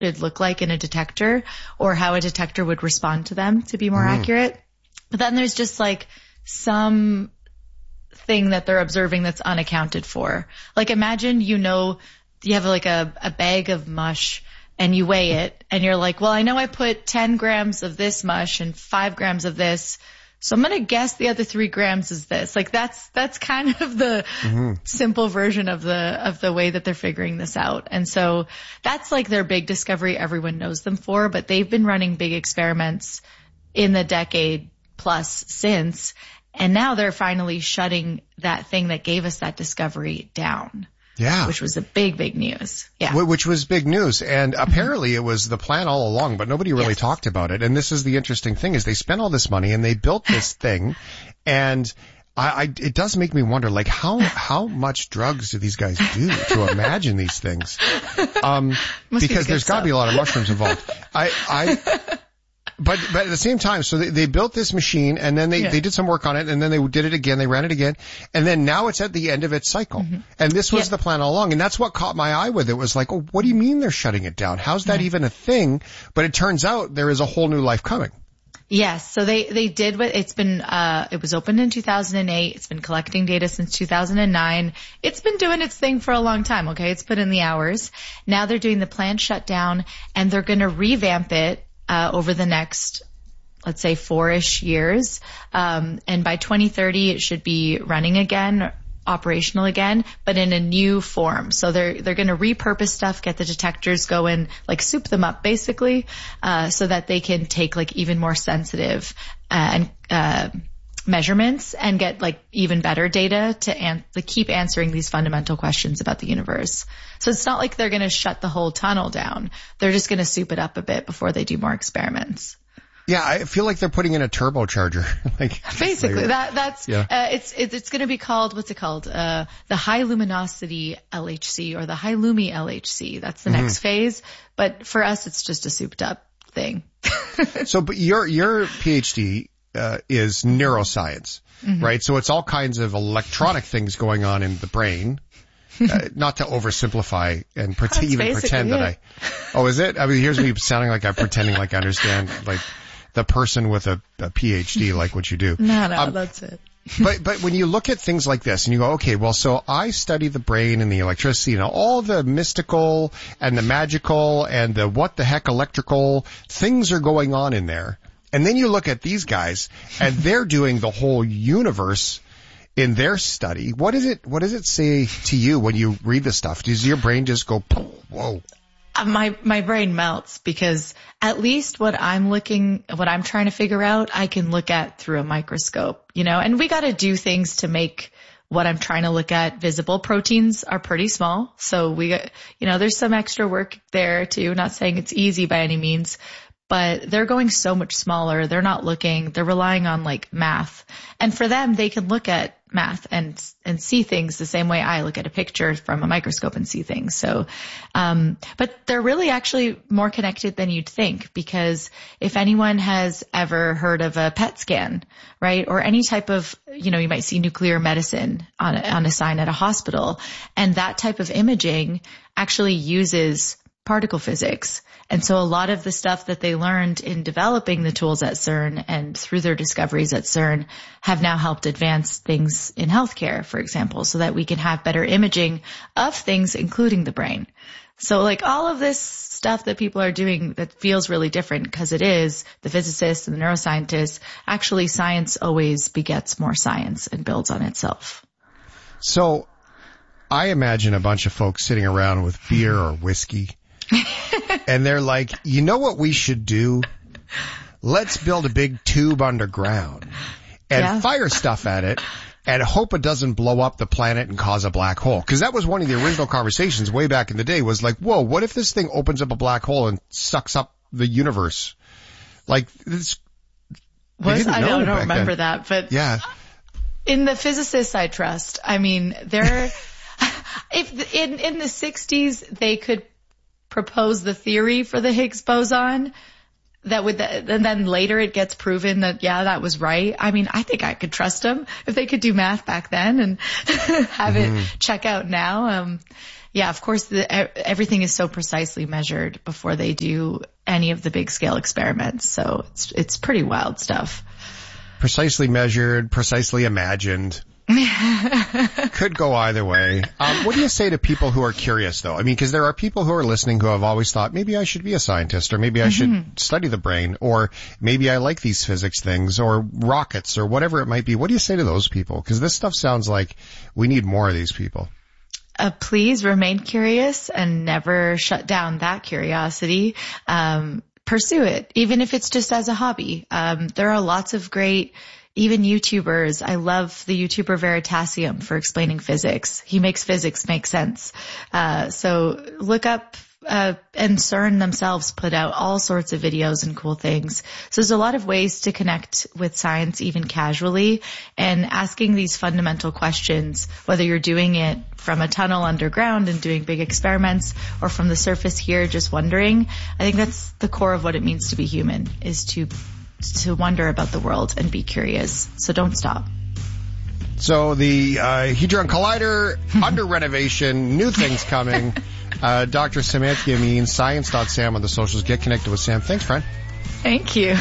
it'd look like in a detector or how a detector would respond to them to be more accurate. But then there's just like some thing that they're observing that's unaccounted for. Like imagine, you have like a bag of mush and you weigh it and you're like, well, I know I put 10 grams of this mush and 5 grams of this, so I'm going to guess the other 3 grams is this. Like that's kind of the simple version of the way that they're figuring this out. And so that's like their big discovery everyone knows them for, but they've been running big experiments in the decade plus since, and now they're finally shutting that thing that gave us that discovery down. Yeah. Which was a big news. Yeah. Which was big news. And apparently it was the plan all along, but nobody really talked about it. And this is the interesting thing is they spent all this money and they built this thing. And it does make me wonder, like, how much drugs do these guys do to imagine these things? Because there's got to be a lot of mushrooms involved. But at the same time, so they built this machine and then they did some work on it and then they did it again, they ran it again, and then now it's at the end of its cycle. And this was the plan all along, and that's what caught my eye with it was like, oh, what do you mean they're shutting it down? How's that even a thing? But it turns out there is a whole new life coming. Yes, so they did what it's been, it was opened in 2008, it's been collecting data since 2009, it's been doing its thing for a long time, okay? It's put in the hours. Now they're doing the planned shutdown and they're gonna revamp it over the next, let's say 4-ish years. And by 2030, it should be running again, operational again, but in a new form. So they're going to repurpose stuff, get the detectors going, like soup them up basically, so that they can take like even more sensitive, measurements and get like even better data to keep answering these fundamental questions about the universe. So it's not like they're going to shut the whole tunnel down. They're just going to soup it up a bit before they do more experiments. Yeah, I feel like they're putting in a turbocharger. Like basically, it's going to be called, what's it called? The high luminosity LHC or the high lumi LHC. That's the next phase. But for us, it's just a souped up thing. So, but your PhD is neuroscience, right? So it's all kinds of electronic things going on in the brain. Not to oversimplify and pretend that oh, is it? I mean, here's me sounding like I'm pretending like I understand, like the person with a PhD, like what you do. No, that's it. But when you look at things like this and you go, okay, well, so I study the brain and the electricity and all the mystical and the magical and the what the heck electrical things are going on in there. And then you look at these guys and they're doing the whole universe in their study. What does it say to you when you read the stuff? Does your brain just go, whoa? My brain melts because at least what I'm trying to figure out, I can look at through a microscope, and we got to do things to make what I'm trying to look at visible. Proteins are pretty small. So there's some extra work there too. Not saying it's easy by any means, but they're going so much smaller. They're not looking, they're relying on like math. And for them, they can look at math and see things the same way I look at a picture from a microscope and see things. So, but they're really actually more connected than you'd think, because if anyone has ever heard of a PET scan, right? Or any type of, you might see nuclear medicine on a sign at a hospital, and that type of imaging actually uses particle physics. And so a lot of the stuff that they learned in developing the tools at CERN and through their discoveries at CERN have now helped advance things in healthcare, for example, so that we can have better imaging of things, including the brain. So like all of this stuff that people are doing that feels really different, because it is the physicists and the neuroscientists, actually science always begets more science and builds on itself. So I imagine a bunch of folks sitting around with beer or whiskey and they're like, you know what we should do? Let's build a big tube underground and fire stuff at it and hope it doesn't blow up the planet and cause a black hole. Because that was one of the original conversations way back in the day, was like, whoa, what if this thing opens up a black hole and sucks up the universe? Like this. I don't remember that, but yeah. In the physicists I trust, I mean, if in the 60s they could propose the theory for the Higgs boson, and then later it gets proven that, that was right. I mean, I think I could trust them if they could do math back then and have it check out now. Yeah, of course, everything is so precisely measured before they do any of the big scale experiments. So it's pretty wild stuff. Precisely measured, precisely imagined. Could go either way. What do you say to people who are curious, though? I mean, because there are people who are listening who have always thought, maybe I should be a scientist, or maybe I should study the brain, or maybe I like these physics things, or rockets, or whatever it might be. What do you say to those people? Because this stuff sounds like we need more of these people. Please remain curious and never shut down that curiosity. Pursue it, even if it's just as a hobby. There are lots of great even YouTubers. I love the YouTuber Veritasium for explaining physics. He makes physics make sense. So look up, and CERN themselves put out all sorts of videos and cool things. So there's a lot of ways to connect with science even casually, and asking these fundamental questions, whether you're doing it from a tunnel underground and doing big experiments or from the surface here just wondering. I think that's the core of what it means to be human, is to wonder about the world and be curious. So don't stop. So the Hadron Collider under renovation, new things coming. Dr. Samantha Amin, science.sam on the socials. Get connected with Sam. Thanks, friend. Thank you.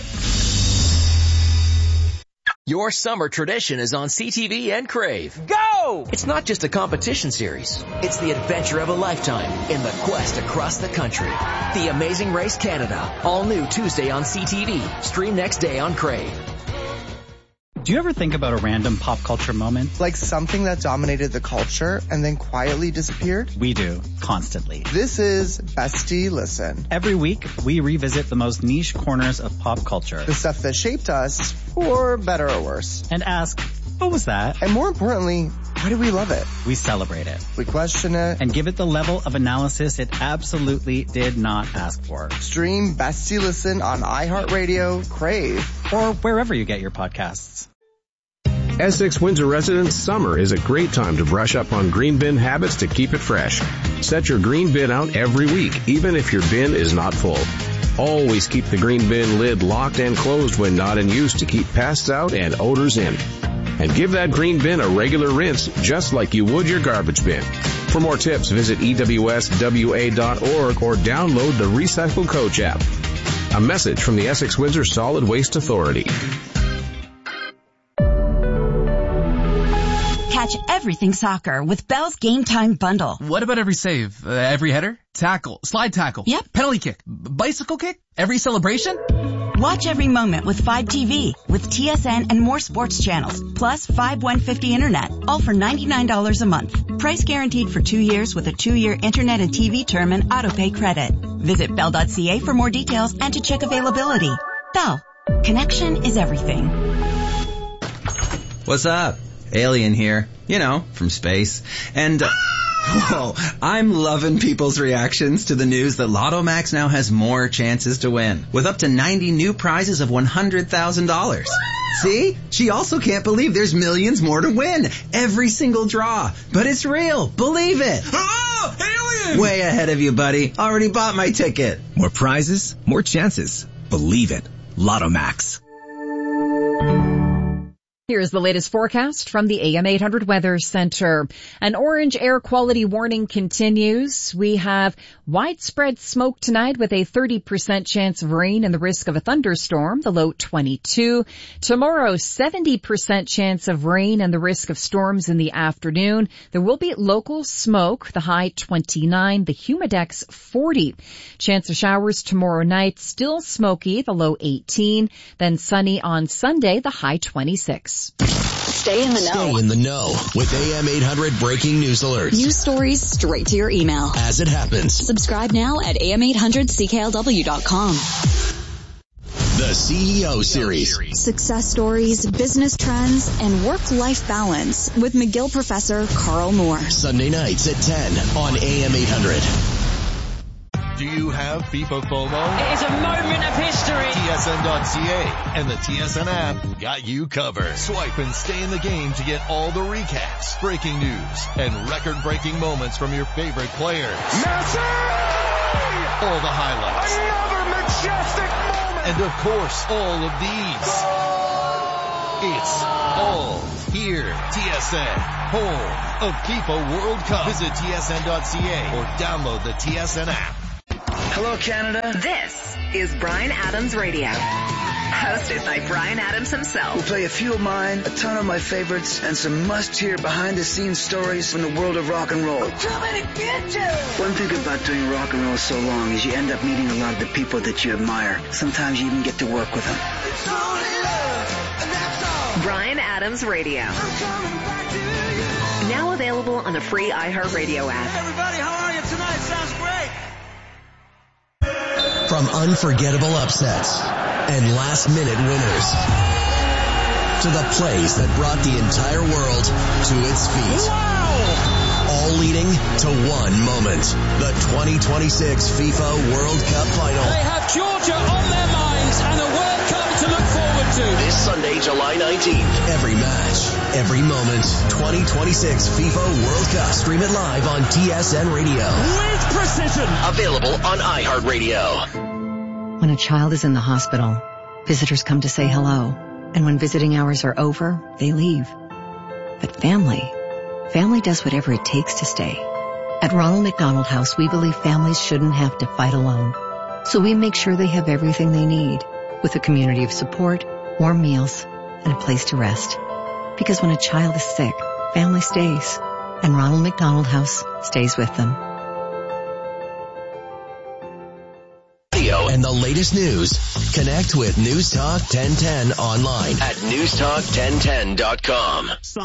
Your summer tradition is on CTV and Crave. Go! It's not just a competition series. It's the adventure of a lifetime in the quest across the country. The Amazing Race Canada. All new Tuesday on CTV. Stream next day on Crave. Do you ever think about a random pop culture moment? Like something that dominated the culture and then quietly disappeared? We do, constantly. This is Bestie Listen. Every week, we revisit the most niche corners of pop culture. The stuff that shaped us, for better or worse. And ask, what was that? And more importantly, why do we love it? We celebrate it. We question it. And give it the level of analysis it absolutely did not ask for. Stream Bestie Listen on iHeartRadio, Crave, or wherever you get your podcasts. Essex Windsor residents, summer is a great time to brush up on green bin habits to keep it fresh. Set your green bin out every week, even if your bin is not full. Always keep the green bin lid locked and closed when not in use to keep pests out and odors in. And give that green bin a regular rinse, just like you would your garbage bin. For more tips, visit EWSWA.org or download the Recycle Coach app. A message from the Essex Windsor Solid Waste Authority. Catch everything soccer with Bell's Game Time Bundle. What about every save? Every header? Tackle? Slide tackle? Yep. Penalty kick? Bicycle kick? Every celebration? Watch every moment with 5TV, with TSN and more sports channels, plus 5150 internet, all for $99 a month. Price guaranteed for 2 years with a 2-year internet and TV term and autopay credit. Visit bell.ca for more details and to check availability. Bell. Connection is everything. What's up? Alien here, you know, from space. And, whoa, I'm loving people's reactions to the news that Lotto Max now has more chances to win, with up to 90 new prizes of $100,000. See? She also can't believe there's millions more to win. Every single draw. But it's real. Believe it. Oh, alien! Way ahead of you, buddy. Already bought my ticket. More prizes, more chances. Believe it. Lotto Max. Here's the latest forecast from the AM 800 Weather Center. An orange air quality warning continues. We have widespread smoke tonight with a 30% chance of rain and the risk of a thunderstorm, the low 22. Tomorrow, 70% chance of rain and the risk of storms in the afternoon. There will be local smoke, the high 29, the humidex 40. Chance of showers tomorrow night, still smoky, the low 18. Then sunny on Sunday, the high 26. Stay in the know. Stay in the know with AM 800 breaking news alerts. News stories straight to your email as it happens. Subscribe now at am800cklw.com. The CEO Series. Success stories, business trends, and work-life balance with McGill Professor Carl Moore. Sunday nights at 10 on AM 800. Do you have FIFA FOMO? It is a moment of history. TSN.ca and the TSN app got you covered. Swipe and stay in the game to get all the recaps, breaking news, and record-breaking moments from your favorite players. Messi! All the highlights. Another majestic moment! And of course, all of these. It's all here. TSN, home of FIFA World Cup. Visit tsn.ca or download the TSN app. Hello, Canada. This is Bryan Adams Radio, hosted by Bryan Adams himself. We'll play a few of mine, a ton of my favorites, and some must-hear behind-the-scenes stories from the world of rock and roll. I'm coming to get you! One thing about doing rock and roll so long is you end up meeting a lot of the people that you admire. Sometimes you even get to work with them. It's only love, and that's all. Bryan Adams Radio. I'm coming back to you. Now available on the free iHeartRadio app. Hey, everybody, how are you tonight? Sounds great. From unforgettable upsets and last-minute winners to the plays that brought the entire world to its feet. Wow! All leading to one moment. The 2026 FIFA World Cup Final. They have Georgia on their minds and a World Cup to look forward to. This Sunday, July 19th. Every match, every moment. 2026 FIFA World Cup. Stream it live on TSN Radio. With precision. Available on iHeartRadio. When a child is in the hospital, visitors come to say hello. And when visiting hours are over, they leave. But family does whatever it takes to stay. At Ronald McDonald House, we believe families shouldn't have to fight alone. So we make sure they have everything they need, with a community of support, warm meals, and a place to rest. Because when a child is sick, family stays. And Ronald McDonald House stays with them. And the latest news. Connect with News Talk 1010 online at newstalk1010.com.